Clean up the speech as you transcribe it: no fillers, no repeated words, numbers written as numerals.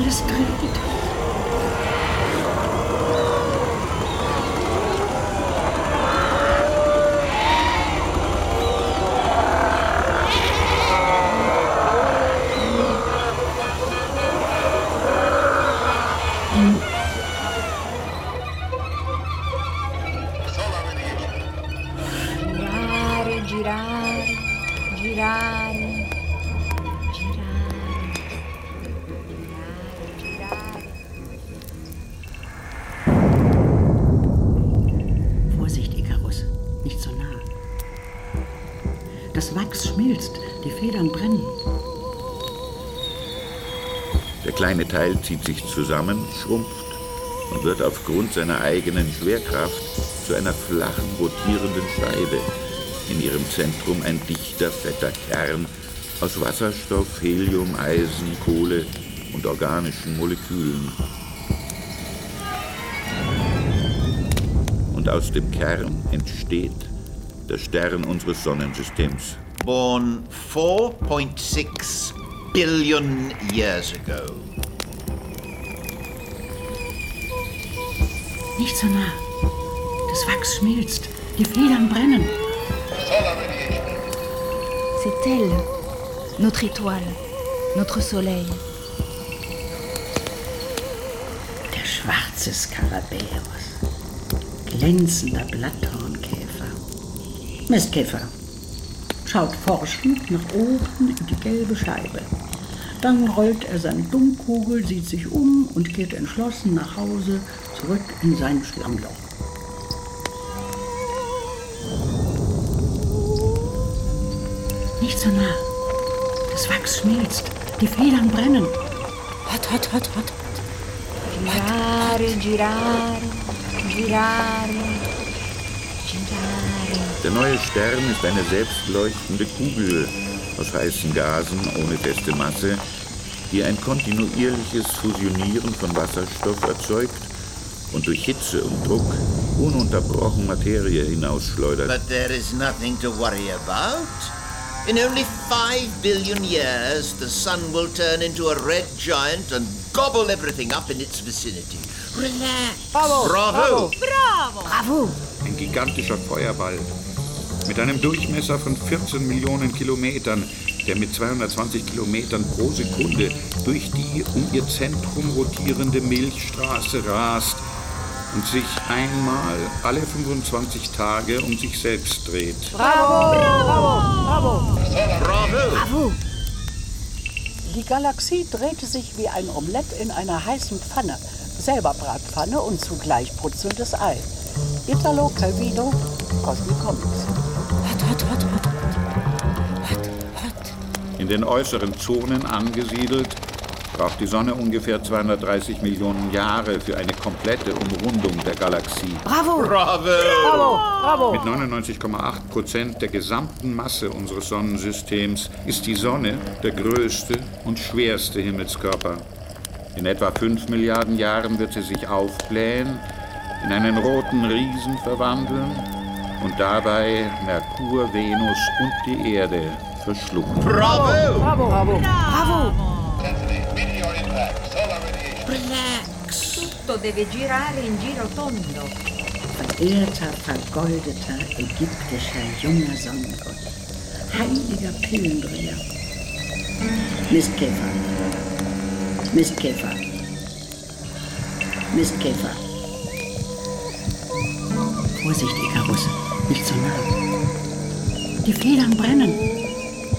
Alles dreht. Vorsicht, Ikarus, nicht so nah. Das Wachs schmilzt, die Federn brennen. Der kleine Teil zieht sich zusammen, schrumpft und wird aufgrund seiner eigenen Schwerkraft zu einer flachen, rotierenden Scheibe. In ihrem Zentrum ein dichter, fetter Kern aus Wasserstoff, Helium, Eisen, Kohle und organischen Molekülen. Und aus dem Kern entsteht der Stern unseres Sonnensystems. Born 4.6 billion years ago. Nicht so nah. Das Wachs schmilzt, die Federn brennen. C'est elle, notre étoile, notre soleil. Der schwarze Skarabäus. Glänzender Blatthornkäfer. Mistkäfer. Schaut forschend nach oben in die gelbe Scheibe. Dann rollt er seine Dummkugel, sieht sich um und kehrt entschlossen nach Hause, zurück in sein Schlammloch. Nicht so nah. Das Wachs schmilzt, die Federn brennen. Hot, hot, hot, hot. Girare, girare, girare, girare. Der neue Stern ist eine selbstleuchtende Kugel aus heißen Gasen ohne feste Masse, die ein kontinuierliches Fusionieren von Wasserstoff erzeugt und durch Hitze und Druck ununterbrochen Materie hinausschleudert. But there is nothing to worry about. In only 5 billion years, the sun will turn into a red giant and gobble everything up in its vicinity. Relax. Bravo! Bravo! Bravo! Bravo! Ein gigantischer Feuerball mit einem Durchmesser von 14 Millionen Kilometern, der mit 220 Kilometern pro Sekunde durch die um ihr Zentrum rotierende Milchstraße rast und sich einmal alle 25 Tage um sich selbst dreht. Bravo! Bravo! Bravo! Bravo! Bravo! Die Galaxie drehte sich wie ein Omelett in einer heißen Pfanne. Selber Bratpfanne und zugleich brutzelndes Ei. Italo Calvino, Cosmic Comics. Hot, hot, hot, hot, hot, hot. In den äußeren Zonen angesiedelt, braucht die Sonne ungefähr 230 Millionen Jahre für eine komplette Umrundung der Galaxie. Bravo! Bravo! Bravo! Bravo! Mit 99,8% der gesamten Masse unseres Sonnensystems ist die Sonne der größte und schwerste Himmelskörper. In etwa 5 Milliarden Jahren wird sie sich aufblähen, in einen roten Riesen verwandeln und dabei Merkur, Venus und die Erde verschlucken. Bravo! Bravo! Bravo! Bravo! Relax. Tutto deve girare in giro tondo. Verehrter, vergoldeter, ägyptischer, junger Sonnengott. Heiliger Pillendreher. Mistkäfer. Mistkäfer. Mistkäfer. Vorsicht, Ikarus, nicht so nah. Die Federn brennen.